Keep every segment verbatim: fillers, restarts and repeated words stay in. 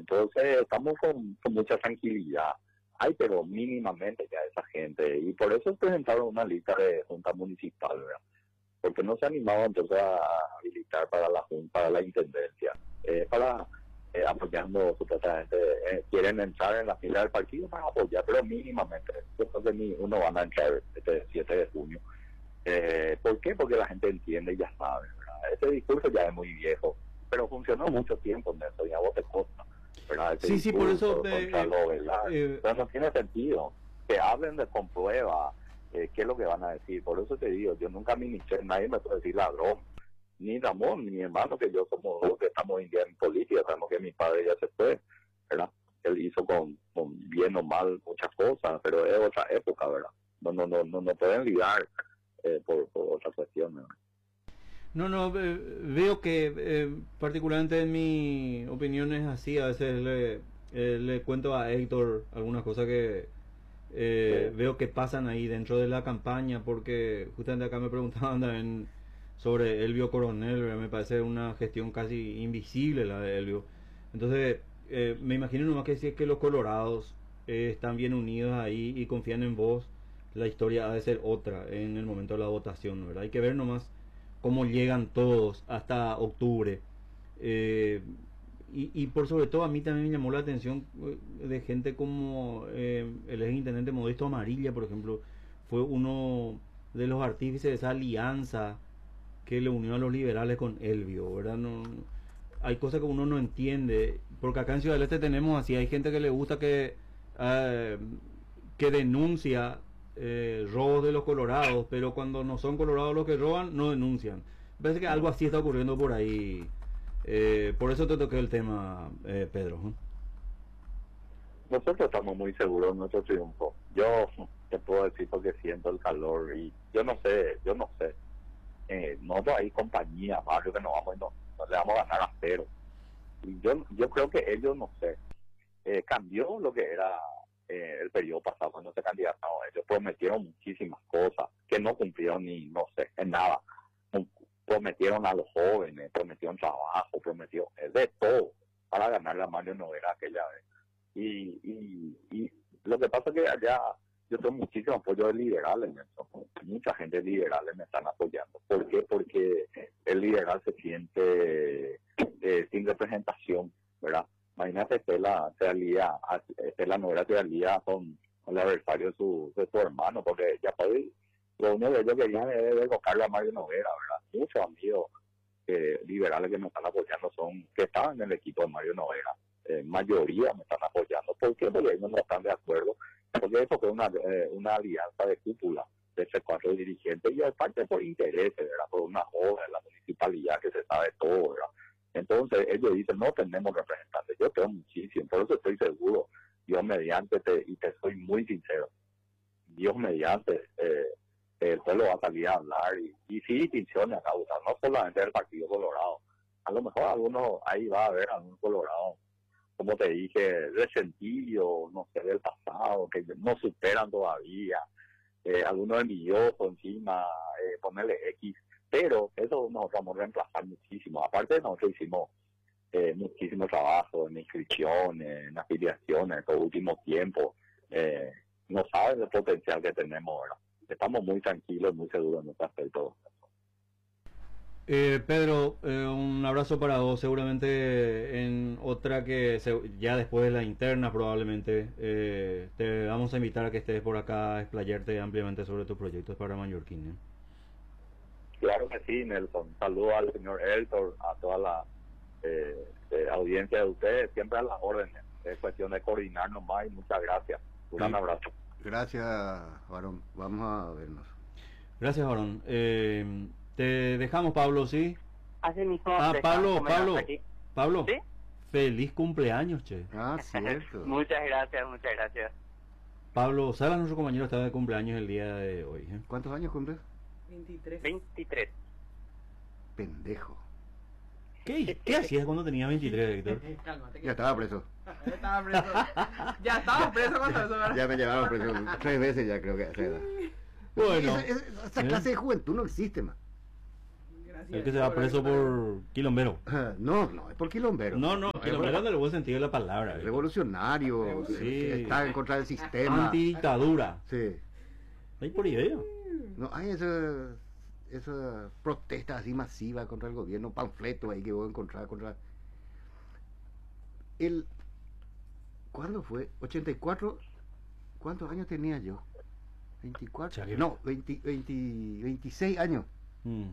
Entonces estamos con, con mucha tranquilidad. Hay, pero mínimamente ya esa gente. Y por eso presentaron una lista de junta municipal, ¿verdad? Porque no se animaba entonces a habilitar para la junta, para la intendencia, eh, para eh, apoyando supuestamente, eh, quieren entrar en la fila del partido para apoyar, pero mínimamente. Yo creo que ni uno van a entrar este siete de junio. Eh, ¿Por qué? Porque la gente entiende y ya sabe, ¿verdad? Ese discurso ya es muy viejo, pero funcionó mucho tiempo en eso, y a vos te consta, ¿verdad? Ese Sí, sí, por eso... discurso Eh, contra lo velar. eh, Pero no tiene sentido que hablen de con prueba eh, qué es lo que van a decir. Por eso te digo, yo nunca ministré, nadie me puede decir ladrón, ni Ramón, ni mi hermano, que yo somos los que estamos hoy en día en política, sabemos que mi padre ya se fue, ¿verdad? Él hizo con, con bien o mal muchas cosas, pero es otra época, ¿verdad? No, no, no, no, no pueden lidiar eh, por, por otras cuestiones, ¿verdad? No, no, eh, veo que eh, particularmente en mi opinión es así. A veces le, eh, le cuento a Héctor algunas cosas que eh, Sí. veo que pasan ahí dentro de la campaña, porque justamente acá me preguntaban también sobre Elvio Coronel, ¿verdad? Me parece una gestión casi invisible la de Elvio. Entonces, eh, me imagino nomás que si es que los colorados eh, están bien unidos ahí y confían en vos, la historia ha de ser otra en el momento de la votación, ¿verdad? Hay que ver nomás cómo llegan todos hasta octubre. Eh, y, y por sobre todo a mí también me llamó la atención eh, de gente como eh, el ex intendente Modesto Amarilla, por ejemplo, fue uno de los artífices de esa alianza que le unió a los liberales con Elvio, ¿verdad? No, hay cosas que uno no entiende, porque acá en Ciudad del Este tenemos así, hay gente que le gusta que eh, que denuncia eh, robos de los colorados, pero cuando no son colorados los que roban, no denuncian. Parece que algo así está ocurriendo por ahí. Eh, por eso te toqué el tema, eh, Pedro. ¿eh? Nosotros estamos muy seguros de nuestro triunfo. Yo te puedo decir porque siento el calor y yo no sé, yo no sé. Eh, nosotros hay compañías, barrios que nos vamos y no, no le vamos a ganar a cero. Y yo, yo creo que ellos, no sé, eh, cambió lo que era eh, el periodo pasado cuando se candidataron. Ellos prometieron muchísimas cosas que no cumplieron ni, no sé, en nada. Prometieron a los jóvenes, prometieron trabajo, prometieron eh, de todo para ganarle a Mario Noguera aquella vez. Y, y, y lo que pasa es que allá yo tengo muchísimo apoyo de liberales en eso. Mucha gente liberales me están apoyando. ¿Por qué? Porque el liberal se siente eh, sin representación, ¿verdad? Imagínate que la se alía, Estela Noguera se alía con, con el adversario de su, de su hermano, porque ya podía, lo único que ellos querían es derrocarle a Mario Noguera, ¿verdad? Muchos amigos eh, liberales que me están apoyando son que estaban en el equipo de Mario Noguera. Eh, mayoría me están apoyando. ¿Por qué? Porque ellos no están de acuerdo. Porque eso fue una, eh, una alianza de cúpula de esos cuatro dirigentes y aparte por intereses, ¿verdad? Por una obra en la municipalidad que se sabe todo, ¿verdad? Entonces ellos dicen, no tenemos representantes. Yo tengo muchísimo, por eso estoy seguro. Dios mediante, te, y te soy muy sincero, Dios mediante, eh, el pueblo va a salir a hablar y, y sí distinciones a causar, no solamente del Partido Colorado. A lo mejor algunos, ahí va a haber algún colorado, como te dije, resentido, no sé, del pasado, que no superan todavía, eh, algunos envidiosos encima, eh, ponerle X, pero eso nosotros vamos a reemplazar muchísimo. Aparte, nosotros hicimos eh, muchísimo trabajo en inscripciones, en afiliaciones, en los últimos tiempos. Eh, no saben el potencial que tenemos ahora. Estamos muy tranquilos, muy seguros en nuestro aspecto. Eh, Pedro, eh, un abrazo para vos. Seguramente en otra que se, ya después de la interna probablemente eh, te vamos a invitar a que estés por acá a explayarte ampliamente sobre tus proyectos para Mallorquín. ¿eh? Claro que sí, Nelson. Saludos al señor Eltor, a toda la eh, eh, audiencia de ustedes, siempre a las órdenes. Es cuestión de coordinarnos más y muchas gracias. Un gran abrazo. Gracias, varón. Vamos a vernos. Gracias, varón. Eh, te dejamos, Pablo, ¿sí? Así mismo. Ah, Pablo, Pablo, aquí. Pablo. ¿Sí? Feliz cumpleaños, che. Ah, cierto. Muchas gracias, muchas gracias. Pablo Salas, nuestro compañero, está de cumpleaños el día de hoy. ¿eh? ¿Cuántos años cumples? veintitrés. veintitrés. Pendejo. ¿Qué, ¿Qué hacías cuando tenías veintitrés, Héctor? Cálmate. que- Ya estaba preso. Ya estaba preso. Ya estaba preso cuando eso, ¿verdad? Ya me llevaron preso tres veces ya creo que a esa edad. Bueno. Esa, esa- esa ¿Eh? clase de juventud no existe más. Gracias. Así El es, que se va por preso eso por quilombero. No, no, es por quilombero. No, no, es quilombero por- en el buen sentido de la palabra. ¿eh? revolucionario, Sí. que está en contra del sistema. Antidictadura. Sí. Ahí por idea. No, hay esa, esa protesta así masiva contra el gobierno, panfletos ahí que voy a encontrar contra... El... ¿Cuándo fue? ochenta y cuatro. ¿Cuántos años tenía yo? veinticuatro. Ya que- No, veinte, veinte, veintiséis años. Mm.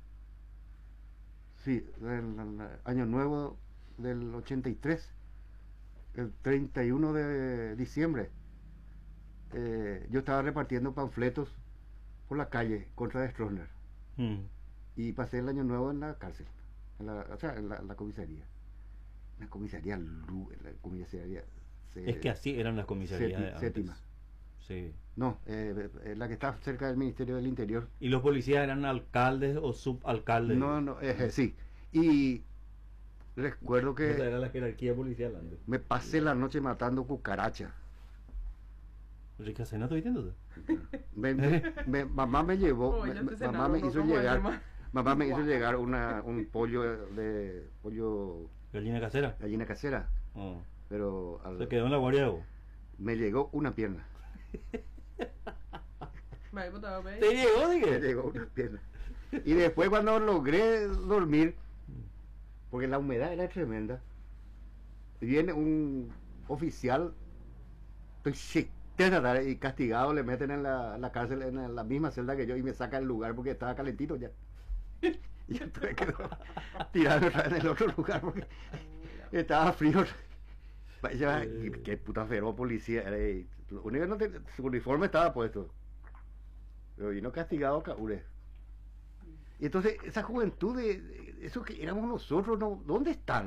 Sí, el, el año nuevo del ochenta y tres, el treinta y uno de diciembre, eh, yo estaba repartiendo panfletos por la calle contra Stroessner Mm. y pasé el año nuevo en la cárcel, en la, o sea, en la, en la comisaría, en la comisaría Lu, en la comisaría se- Es que así eran las comisarías Seti- de antes. séptima. Sí. no, eh, eh, la que está cerca del Ministerio del Interior. ¿Y los policías eran alcaldes o subalcaldes? No, no, eh, eh, sí, y recuerdo Esa que era la jerarquía policial antes. me pasé la noche matando cucarachas. Rica cena, ¿estoy diciendo? Me- me- me- mamá me llevó, Oh, me- ya me- te mamá me cenaron, hizo ¿no? ¿Cómo llegar, es, hermano? mamá me hizo llegar una, un pollo de pollo Gallina casera. gallina casera, Oh. pero al- Se quedó en la guardia de vos. me llegó una pierna, Vai, puta, ve. ¿Te llegó, me dije? llegó una pierna. Y después cuando logré dormir, porque la humedad era tremenda, viene un oficial, estoy chic- y castigado, le meten en la, la cárcel, en la misma celda que yo, y me saca el lugar porque estaba calentito ya. Y entonces quedó tirado otra vez en el otro lugar porque estaba frío. Vaya, y qué puta feroz policía era. Y lo único que no te- su uniforme estaba puesto. Pero vino castigado a Caure. Y entonces, esa juventud de, de eso que éramos nosotros, ¿no? ¿Dónde están?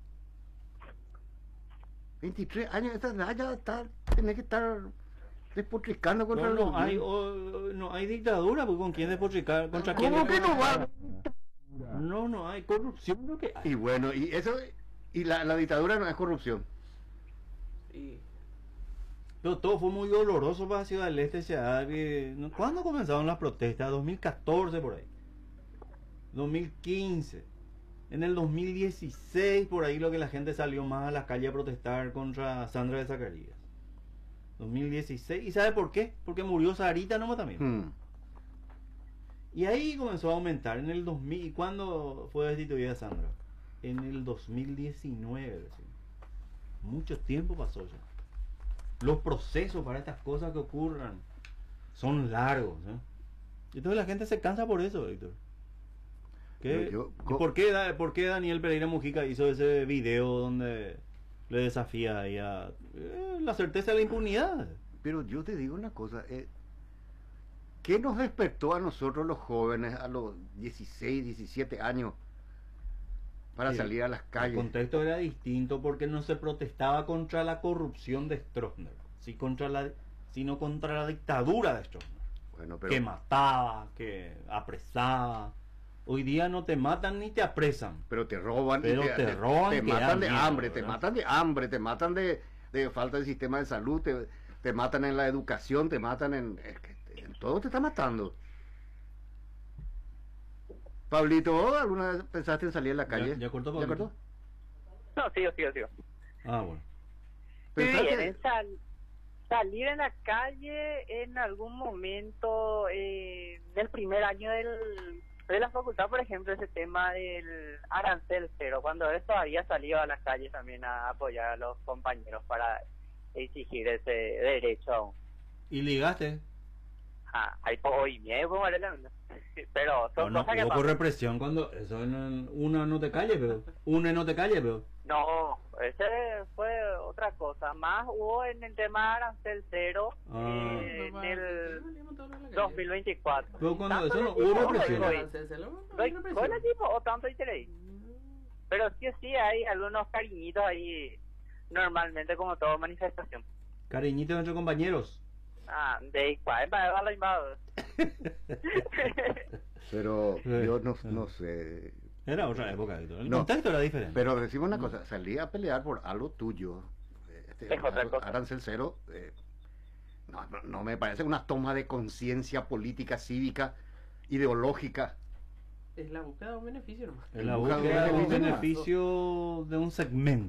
veintitrés años, esta edad ya está, tenés que estar despotricando contra No, los no hay, niños. o- no hay dictadura, pues con quién despotricar, contra quién. ¿Cómo que no va? No, no hay corrupción, lo que hay. Y bueno, y eso, y la, la dictadura no es corrupción. Sí. Pero todo fue muy doloroso para Ciudad del Este. Ciudad que- ¿no? ¿Cuándo comenzaron las protestas? dos mil catorce por ahí. dos mil quince. En el dos mil dieciséis por ahí lo que la gente salió más a la calle a protestar contra Sandra de Zacarías. dos mil dieciséis. ¿Y sabe por qué? Porque murió Sarita nomás también. Hmm. Y ahí comenzó a aumentar en el dos mil. ¿Y cuándo fue destituida Sandra? En el dos mil diecinueve. recién. Mucho tiempo pasó ya. Los procesos para estas cosas que ocurran son largos. ¿eh? Y entonces la gente se cansa por eso, Víctor. ¿Qué? Pero yo- ¿Y por qué, Da- por qué Daniel Pereira Mujica hizo ese video donde le desafía ahí a eh, la certeza de la impunidad? Pero yo te digo una cosa, eh, ¿qué nos despertó a nosotros los jóvenes a los dieciséis, diecisiete años para Sí, salir a las El calles? contexto era distinto porque no se protestaba contra la corrupción de Stroessner, sí contra la, sino contra la dictadura de Stroessner, Bueno, pero, que mataba, que apresaba. Hoy día no te matan ni te apresan. pero te roban, y Pero te roban te que da matan de miedo, hambre, te ¿verdad? matan de hambre, te matan de, de falta de sistema de salud, te, te matan en la educación, te matan en, es que en todo te está matando. Pablito, ¿vos ¿alguna vez pensaste en salir a la calle? ¿Ya- ya cortó, ¿Ya Pablito? cortó? No, sigo, sigo, sigo. Ah, bueno. Sí, ¿Pensaste- bien, en sal- salir en la calle en algún momento, eh, del primer año del, de la facultad, por ejemplo, ese tema del arancel cero, cuando eso había salido a las calles también a apoyar a los compañeros para exigir ese derecho aún. ¿Y ligaste? Ah, hay hoy miedo, pero No, son no, cosas que hubo por pasan. represión cuando eso no- una no te calle, pero una no te calle, pero No, ese fue otra cosa. Más hubo en el tema arancel cero, Ah. eh, en el dos mil veinticuatro. Pero cuando Tanto eso no le hubo digo, represión. oye, ¿Doy cola, tipo, o tanto interés? Pero sí o sí hay algunos cariñitos ahí, normalmente como toda manifestación. cariñito entre compañeros. Ah, de cuál va a la invada. Pero Sí. yo no, no sé. Era otra época, Víctor. El No. contexto era diferente. Pero decimos una cosa, salí a pelear por algo tuyo. eh, Este, Es otra cosa. Arancel cero, eh, no, no, no me parece una toma de conciencia política, cívica, ideológica. Es la búsqueda de un beneficio nomás. Es la Busca búsqueda de un beneficio. beneficio de un segmento.